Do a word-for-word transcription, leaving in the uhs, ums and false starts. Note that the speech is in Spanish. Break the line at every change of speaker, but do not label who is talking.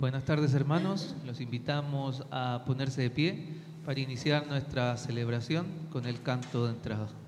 Buenas tardes, hermanos. Los invitamos a ponerse de pie para iniciar nuestra celebración con el canto de entrada.